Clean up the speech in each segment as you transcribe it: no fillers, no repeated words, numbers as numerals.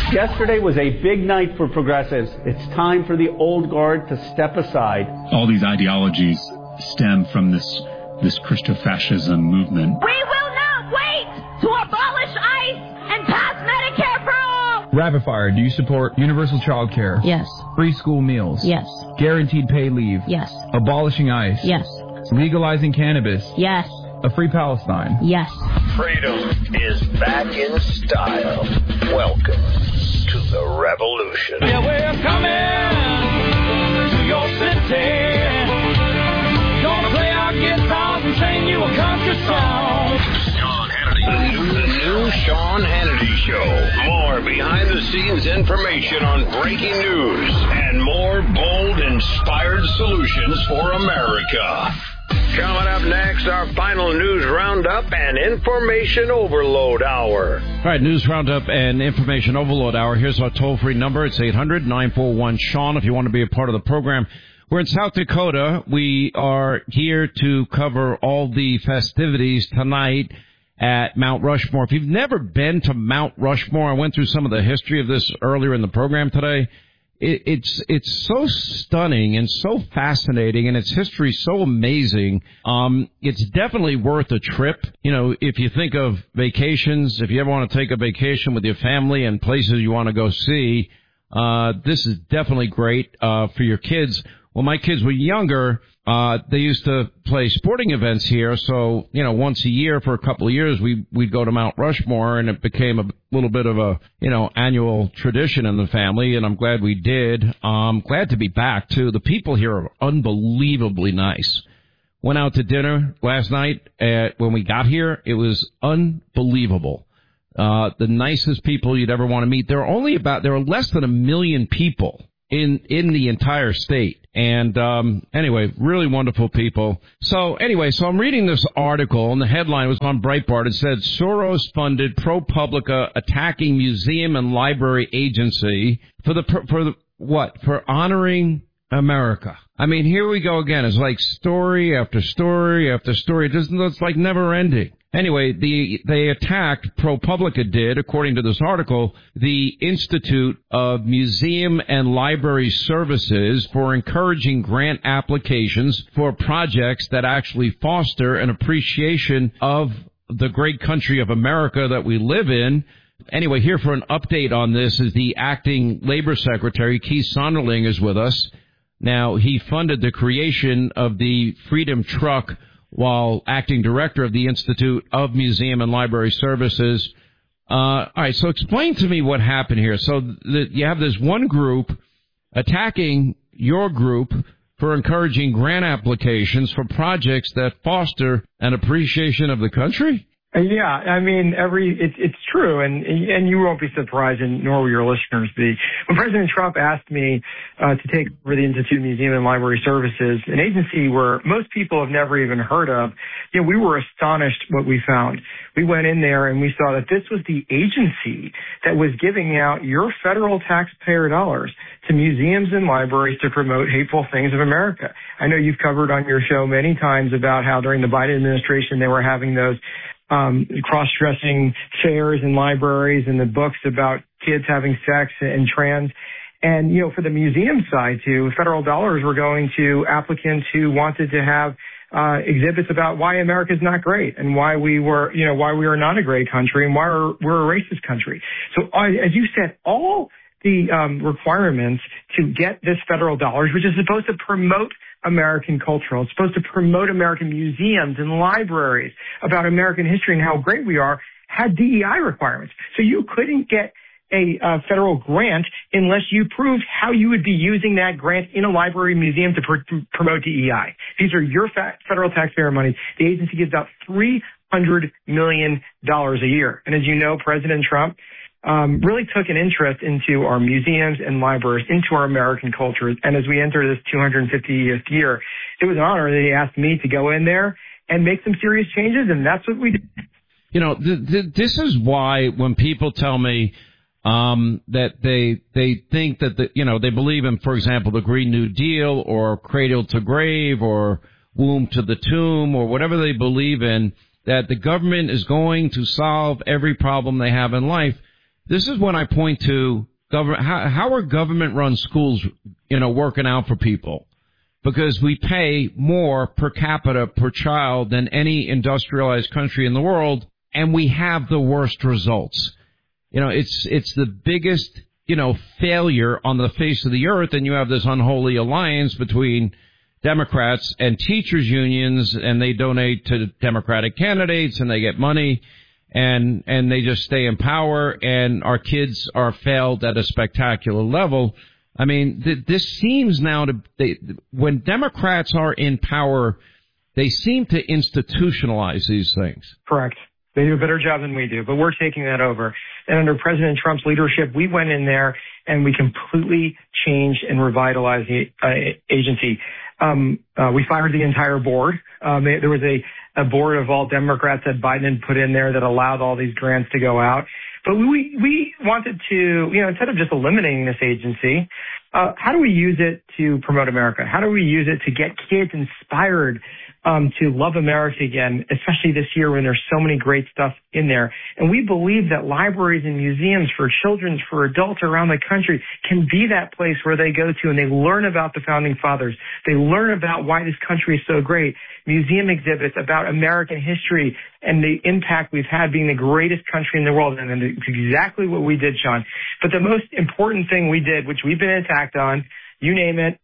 Yesterday was a big night for progressives. It's time for the old guard to step aside. All these ideologies stem from this Christofascism movement. We will not wait to abolish ICE and pass Medicare for all! Rapid fire, do you support universal child care? Yes. Free school meals? Yes. Guaranteed pay leave? Yes. Abolishing ICE? Yes. Legalizing cannabis? Yes. A free Palestine? Yes. Freedom is back in style. Welcome to the revolution. Yeah, we're coming to your city. Gonna play our guitars and sing you a country song. Sean Hannity. The new Sean Hannity Show. More behind-the-scenes information on breaking news and more bold, inspired solutions for America. Coming up next, our final news roundup and information overload hour. All right, news roundup and information overload hour. Here's our toll-free number. It's 800-941-SEAN if you want to be a part of the program. We're in South Dakota. We are here to cover all the festivities tonight at Mount Rushmore. If you've never been to Mount Rushmore, I went through some of the history of this earlier in the program today. It's so stunning and so fascinating, and its history so amazing. It's definitely worth a trip. You know, if you think of vacations, if you ever want to take a vacation with your family and places you want to go see, this is definitely great for your kids. When my kids were younger, they used to play sporting events here. So, you know, once a year for a couple of years, we'd go to Mount Rushmore, and it became a little bit of a, you know, annual tradition in the family. And I'm glad we did. Glad to be back too. The people here are unbelievably nice. Went out to dinner last night when we got here. It was unbelievable. The nicest people you'd ever want to meet. There are less than 1 million people in the entire state. And anyway, really wonderful people. So I'm reading this article, and the headline was on Breitbart. It said, Soros-funded ProPublica attacking museum and library agency for honoring America. I mean, here we go again. It's like story after story after story. It's like never ending. Anyway, they attacked, ProPublica did, according to this article, the Institute of Museum and Library Services for encouraging grant applications for projects that actually foster an appreciation of the great country of America that we live in. Anyway, here for an update on this is the acting labor secretary, Keith Sonderling, is with us. Now, he funded the creation of the Freedom Truck while acting director of the Institute of Museum and Library Services. All right, so explain to me what happened here. So you have this one group attacking your group for encouraging grant applications for projects that foster an appreciation of the country? Yeah, I mean, it's true, and you won't be surprised, and nor will your listeners be. When President Trump asked me to take over the Institute of Museum and Library Services, an agency where most people have never even heard of, you know, we were astonished what we found. We went in there and we saw that this was the agency that was giving out your federal taxpayer dollars to museums and libraries to promote hateful things of America. I know you've covered on your show many times about how during the Biden administration they were having those cross-dressing fairs in libraries and the books about kids having sex and trans. And, you know, for the museum side, too, federal dollars were going to applicants who wanted to have exhibits about why America's not great and why we are not a great country and why we're a racist country. So, as you said, all the requirements to get this federal dollars, which is supposed to promote American culture, it's supposed to promote American museums and libraries about American history and how great we are, had DEI requirements. So you couldn't get a federal grant unless you proved how you would be using that grant in a library museum to promote DEI. These are your federal taxpayer money. The agency gives out $300 million a year. And as you know, President Trump really took an interest into our museums and libraries, into our American culture. And as we enter this 250th year, it was an honor that he asked me to go in there and make some serious changes, and that's what we did. You know, this is why when people tell me that they think that they believe in, for example, the Green New Deal or cradle to grave or womb to the tomb or whatever they believe in, that the government is going to solve every problem they have in life. This is when I point to government. How are government-run schools, working out for people? Because we pay more per capita per child than any industrialized country in the world, and we have the worst results. It's the biggest, failure on the face of the earth, and you have this unholy alliance between Democrats and teachers unions, and they donate to Democratic candidates, and they get money, and they just stay in power, and our kids are failed at a spectacular level. I mean, this seems now when Democrats are in power, they seem to institutionalize these things. Correct. They do a better job than we do, but we're taking that over. And under President Trump's leadership, we went in there and we completely changed and revitalized the agency. We fired the entire board. There was a board of all Democrats that Biden had put in there that allowed all these grants to go out. But we wanted to, instead of just eliminating this agency, how do we use it to promote America? How do we use it to get kids inspired to love America again, especially this year when there's so many great stuff in there? And we believe that libraries and museums for children, for adults around the country can be that place where they go to and they learn about the founding fathers. They learn about why this country is so great. Museum exhibits about American history and the impact we've had being the greatest country in the world. And it's exactly what we did, Sean. But the most important thing we did, which we've been attacked on, you name it,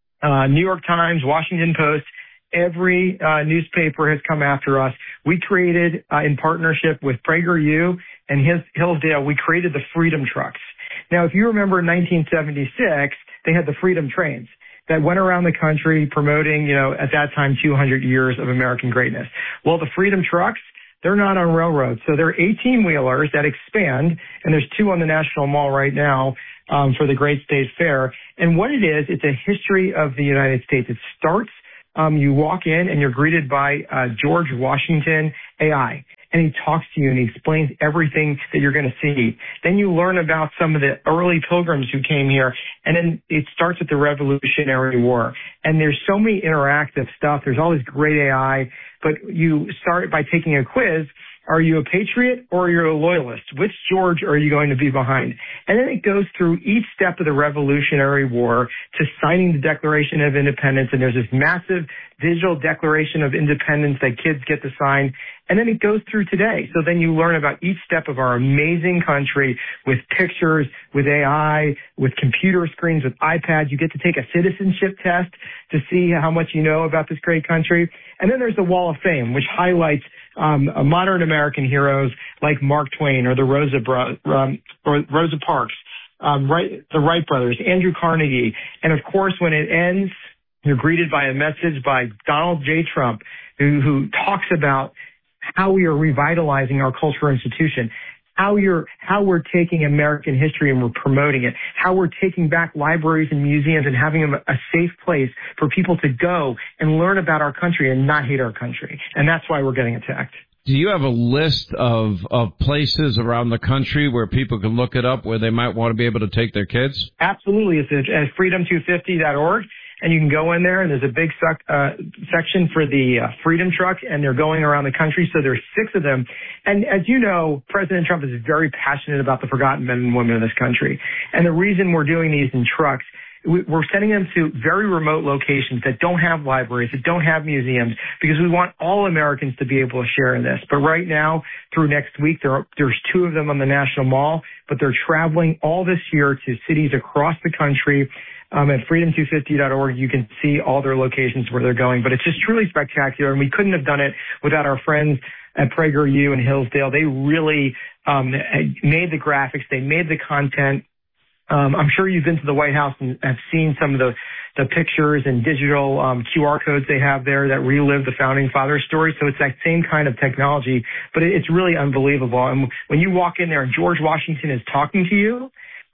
New York Times, Washington Post, every newspaper has come after us. We created, in partnership with PragerU and Hillsdale, we created the Freedom Trucks. Now, if you remember in 1976, they had the Freedom Trains that went around the country promoting, at that time, 200 years of American greatness. Well, the Freedom Trucks, they're not on railroads. So they're 18-wheelers that expand, and there's 2 on the National Mall right now for the Great State Fair. And what it is, it's a history of the United States. It starts, you walk in and you're greeted by George Washington AI. And he talks to you and he explains everything that you're going to see. Then you learn about some of the early pilgrims who came here. And then it starts with the Revolutionary War. And there's so many interactive stuff. There's all this great AI. But you start by taking a quiz. Are you a patriot or you're a loyalist? Which George are you going to be behind? And then it goes through each step of the Revolutionary War to signing the Declaration of Independence. And there's this massive digital Declaration of Independence that kids get to sign. And then it goes through today. So then you learn about each step of our amazing country with pictures, with AI, with computer screens, with iPads. You get to take a citizenship test to see how much you know about this great country. And then there's the Wall of Fame, which highlights modern American heroes like Mark Twain or the Rosa Parks, the Wright brothers, Andrew Carnegie. And of course, when it ends, you're greeted by a message by Donald J. Trump, who talks about how we are revitalizing our cultural institution, how we're taking American history and we're promoting it, how we're taking back libraries and museums and having them a safe place for people to go and learn about our country and not hate our country. And that's why we're getting attacked. Do you have a list of places around the country where people can look it up where they might want to be able to take their kids? Absolutely. It's at freedom250.org. And you can go in there, and there's a big section for the Freedom Truck, and they're going around the country. So there's 6 of them. And as you know, President Trump is very passionate about the forgotten men and women of this country. And the reason we're doing these in trucks, we're sending them to very remote locations that don't have libraries, that don't have museums, because we want all Americans to be able to share in this. But right now, through next week, there's 2 of them on the National Mall, but they're traveling all this year to cities across the country. At freedom250.org, you can see all their locations where they're going. But it's just truly spectacular, and we couldn't have done it without our friends at PragerU and Hillsdale. They really made the graphics. They made the content. I'm sure you've been to the White House and have seen some of the pictures and digital QR codes they have there that relive the Founding Fathers story. So it's that same kind of technology, but it's really unbelievable. And when you walk in there and George Washington is talking to you,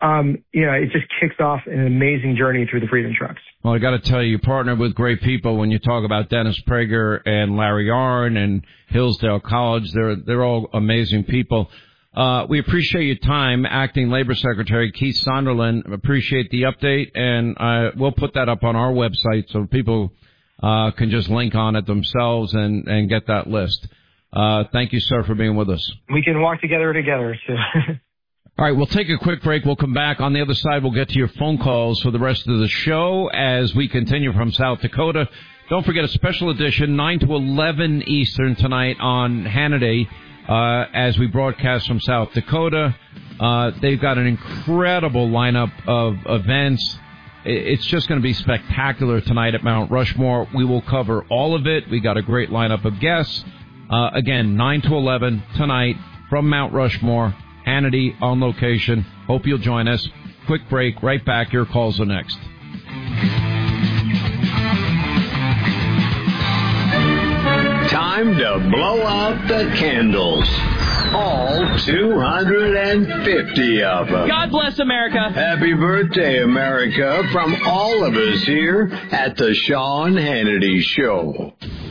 it just kicks off an amazing journey through the Freedom Trucks. Well, I got to tell you partner with great people when you talk about Dennis Prager and Larry Yarn and Hillsdale College. They're all amazing people. We appreciate your time, Acting Labor Secretary Keith Sonderland. Appreciate the update, and we'll put that up on our website so people can just link on it themselves and get that list. Thank you, sir, for being with us. We can walk together. So. All right, we'll take a quick break. We'll come back. On the other side, we'll get to your phone calls for the rest of the show as we continue from South Dakota. Don't forget a special edition, 9 to 11 Eastern tonight on Hannity as we broadcast from South Dakota. They've got an incredible lineup of events. It's just going to be spectacular tonight at Mount Rushmore. We will cover all of it. We got a great lineup of guests. Again, 9 to 11 tonight from Mount Rushmore. Hannity on location. Hope you'll join us. Quick break. Right back. Your calls are next. Time to blow out the candles. All 250 of them. God bless America. Happy birthday, America, from all of us here at the Sean Hannity Show.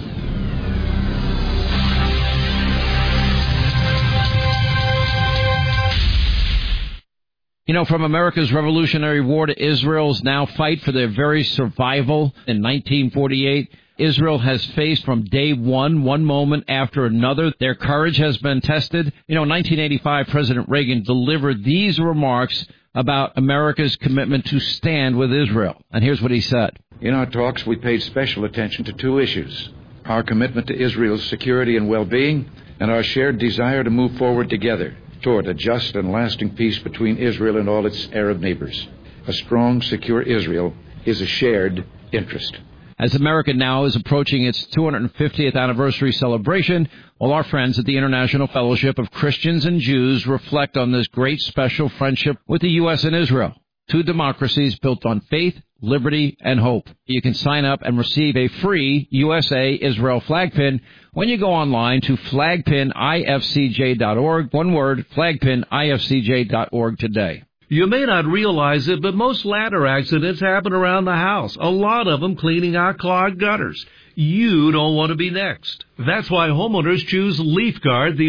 You know, from America's Revolutionary War to Israel's now fight for their very survival in 1948, Israel has faced from day one moment after another. Their courage has been tested. You know, in 1985, President Reagan delivered these remarks about America's commitment to stand with Israel. And here's what he said. In our talks, we paid special attention to two issues: our commitment to Israel's security and well-being, and our shared desire to move forward together toward a just and lasting peace between Israel and all its Arab neighbors. A strong, secure Israel is a shared interest. As America now is approaching its 250th anniversary celebration, all our friends at the International Fellowship of Christians and Jews reflect on this great special friendship with the U.S. and Israel, two democracies built on faith, liberty, and hope. You can sign up and receive a free USA Israel flag pin when you go online to flagpinifcj.org. One word, flagpinifcj.org today. You may not realize it, but most ladder accidents happen around the house, a lot of them cleaning our clogged gutters. You don't want to be next. That's why homeowners choose LeafGuard, the